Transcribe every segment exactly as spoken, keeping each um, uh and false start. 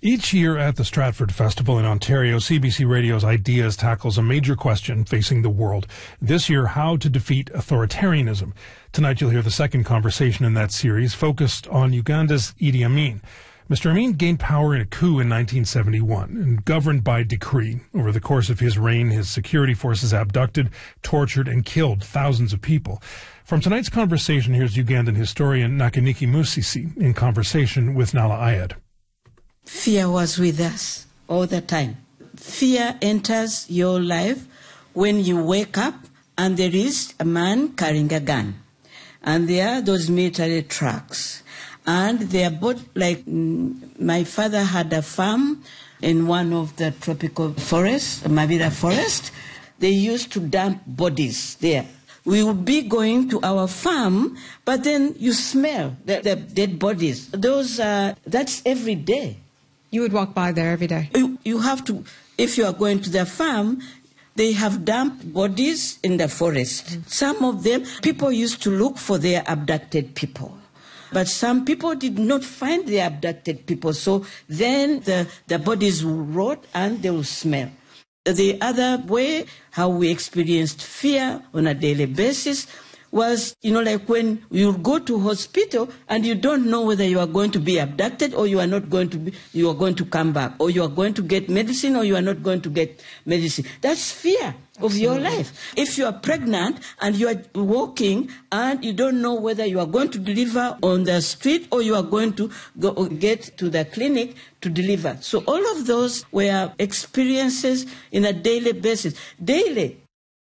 Each year at the Stratford Festival in Ontario, C B C Radio's Ideas tackles a major question facing the world. This year, how to defeat authoritarianism. Tonight you'll hear the second conversation in that series focused on Uganda's Idi Amin. Mister Amin gained power in a coup in nineteen seventy-one and governed by decree. Over the course of his reign, his security forces abducted, tortured, and killed thousands of people. From tonight's conversation, here's Ugandan historian Nakanicky Musisi in conversation with Nahla Ayed. Fear was with us all the time. Fear enters your life when you wake up and there is a man carrying a gun. And there are those military trucks. And they are both like, mm, my father had a farm in one of the tropical forests, Mavira forest. They used to dump bodies there. We would be going to our farm, but then you smell the, the dead bodies. Those are, that's every day. You would walk by there every day? You, you have to, if you are going to the farm, they have dumped bodies in the forest. Mm. Some of them, people used to look for their abducted people. But some people did not find the abducted people, so then the, the bodies will rot and they will smell. The other way, how we experienced fear on a daily basis, was, you know, like when you go to hospital and you don't know whether you are going to be abducted or you are not going to be, you are going to come back, or you are going to get medicine or you are not going to get medicine. That's fear of Absolutely. Your life. If you are pregnant and you are walking and you don't know whether you are going to deliver on the street or you are going to go get to the clinic to deliver. So all of those were experiences in a daily basis. Daily.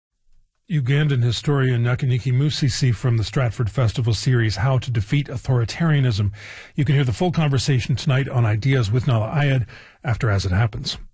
Ugandan historian Nakanicky Musisi from the Stratford Festival series, How to Defeat Authoritarianism. You can hear the full conversation tonight on Ideas with Nahla Ayed after As It Happens.